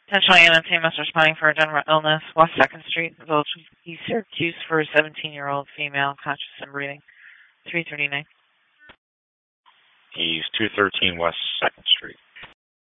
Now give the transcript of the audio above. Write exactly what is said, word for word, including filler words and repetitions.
Central A and M team is responding for a general illness, West second Street, Village East Syracuse, for a seventeen-year-old female, conscious and breathing. three thirty-nine. He's two thirteen West second Street.